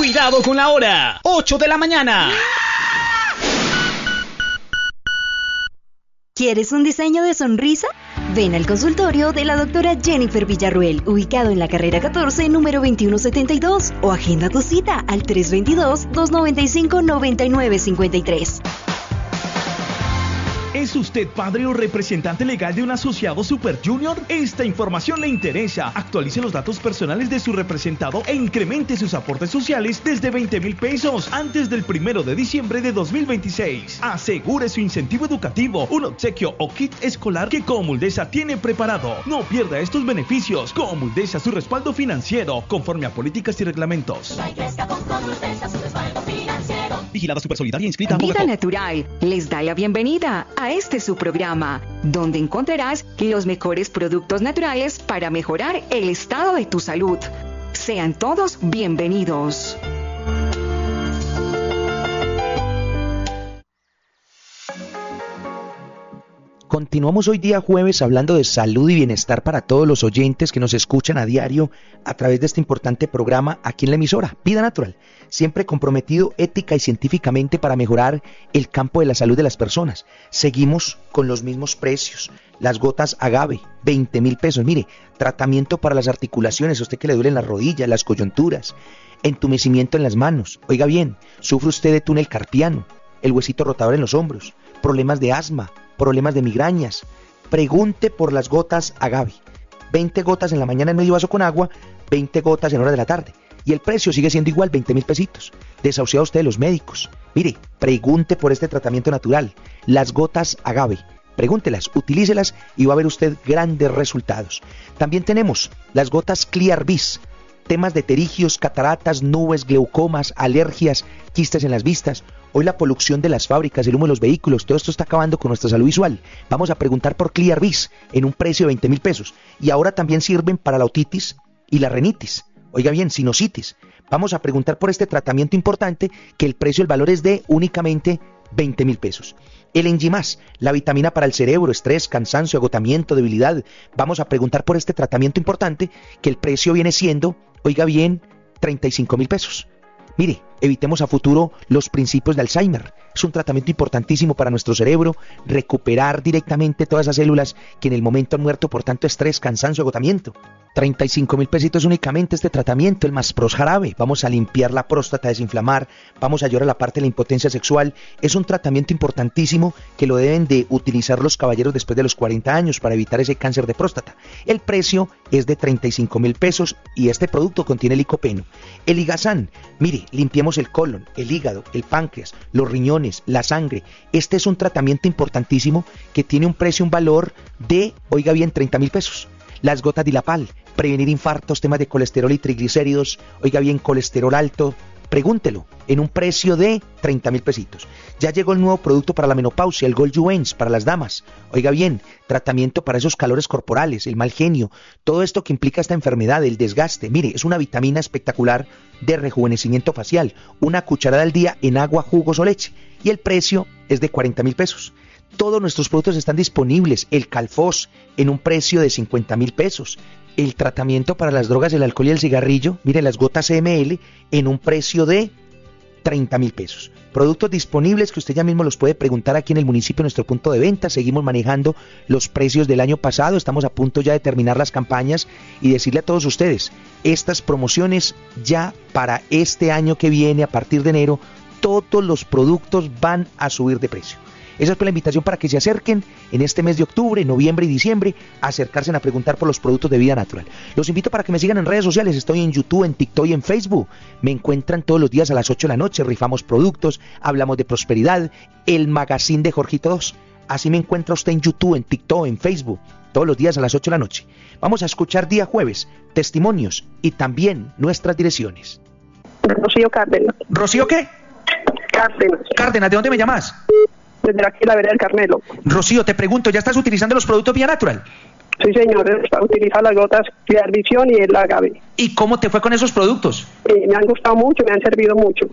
Cuidado con la hora, 8 de la mañana. ¿Quieres un diseño de sonrisa? Ven al consultorio de la doctora Jennifer Villarruel, ubicado en la carrera 14, número 2172, o agenda tu cita al 322-295-9953. ¿Es usted padre o representante legal de un asociado Super Junior? Esta información le interesa. Actualice los datos personales de su representado e incremente sus aportes sociales desde 20,000 pesos antes del 1 de diciembre de 2026. Asegure su incentivo educativo, un obsequio o kit escolar que Comuldesa tiene preparado. No pierda estos beneficios. Comuldesa, su respaldo financiero, conforme a políticas y reglamentos. Vigilada Supersolidaria inscrita. Vida Natural les da la bienvenida a este su programa, donde encontrarás los mejores productos naturales para mejorar el estado de tu salud. Sean todos bienvenidos. Continuamos hoy día jueves hablando de salud y bienestar para todos los oyentes que nos escuchan a diario a través de este importante programa aquí en la emisora Vida Natural, siempre comprometido ética y científicamente para mejorar el campo de la salud de las personas. Seguimos con los mismos precios. Las gotas Agave, 20,000 pesos. Mire, tratamiento para las articulaciones, a usted que le duelen las rodillas, las coyunturas, entumecimiento en las manos. Oiga bien, ¿sufre usted de túnel carpiano, el huesito rotador en los hombros, problemas de asma, problemas de migrañas? Pregunte por las gotas Agave. 20 gotas en la mañana en medio vaso con agua, 20 gotas en hora de la tarde. Y el precio sigue siendo igual, 20,000 pesitos. Desahuciado usted de los médicos. Mire, pregunte por este tratamiento natural, las gotas Agave. Pregúntelas, utilícelas y va a ver usted grandes resultados. También tenemos las gotas Clear Vis. Temas de pterigios, cataratas, nubes, glaucomas, alergias, quistes en las vistas. Hoy la polución de las fábricas, el humo de los vehículos, todo esto está acabando con nuestra salud visual. Vamos a preguntar por Clear Vis en un precio de 20,000 pesos. Y ahora también sirven para la otitis y la rinitis. Oiga bien, sinusitis. Vamos a preguntar por este tratamiento importante que el precio, el valor es de únicamente 20,000 pesos. El Enzimas, la vitamina para el cerebro, estrés, cansancio, agotamiento, debilidad. Vamos a preguntar por este tratamiento importante que el precio viene siendo, oiga bien, 35,000 pesos. Mire, evitemos a futuro los principios de Alzheimer. Es un tratamiento importantísimo para nuestro cerebro, recuperar directamente todas esas células que en el momento han muerto por tanto estrés, cansancio, agotamiento. 35,000 pesitos únicamente este tratamiento, el Maspros jarabe. Vamos a limpiar la próstata, desinflamar, vamos a ayudar a la parte de la impotencia sexual. Es un tratamiento importantísimo que lo deben de utilizar los caballeros después de los 40 años para evitar ese cáncer de próstata. El precio es de 35,000 pesos y este producto contiene licopeno. El Ligazán, mire, limpiemos el colon, el hígado, el páncreas, los riñones, la sangre. Este es un tratamiento importantísimo que tiene un precio, un valor de, oiga bien, 30,000 pesos. Las gotas Dilapal, prevenir infartos, temas de colesterol y triglicéridos, oiga bien, colesterol alto, pregúntelo, en un precio de 30,000 pesitos. Ya llegó el nuevo producto para la menopausia, el Gold Juens, para las damas, oiga bien, tratamiento para esos calores corporales, el mal genio, todo esto que implica esta enfermedad, el desgaste. Mire, es una vitamina espectacular de rejuvenecimiento facial, una cucharada al día en agua, jugos o leche, y el precio es de 40,000 pesos. Todos nuestros productos están disponibles. El Calfos en un precio de 50,000 pesos. El tratamiento para las drogas, el alcohol y el cigarrillo, mire, las gotas CML en un precio de 30,000 pesos. Productos disponibles que usted ya mismo los puede preguntar aquí en el municipio, en nuestro punto de venta. Seguimos manejando los precios del año pasado. Estamos a punto ya de terminar las campañas y decirle a todos ustedes, estas promociones ya para este año que viene, a partir de enero, todos los productos van a subir de precio. Esa es la invitación para que se acerquen en este mes de octubre, noviembre y diciembre, a acercarse a preguntar por los productos de Vida Natural. Los invito para que me sigan en redes sociales. Estoy en YouTube, en TikTok y en Facebook. Me encuentran todos los días a las 8 de la noche. Rifamos productos, hablamos de prosperidad, el magazine de Jorgito 2. Así me encuentra usted en YouTube, en TikTok, en Facebook, todos los días a las 8 de la noche. Vamos a escuchar día jueves testimonios y también nuestras direcciones. Rocío Cárdenas. ¿Rocío qué? Cárdenas. Cárdenas, ¿de dónde me llamas? Desde aquí la vereda del Carmelo. Rocío, te pregunto, ¿ya estás utilizando los productos Vida Natural? Sí, señor, está utilizando las gotas Clear Vision y el Agave. ¿Y cómo te fue con esos productos? Me han gustado mucho, me han servido mucho.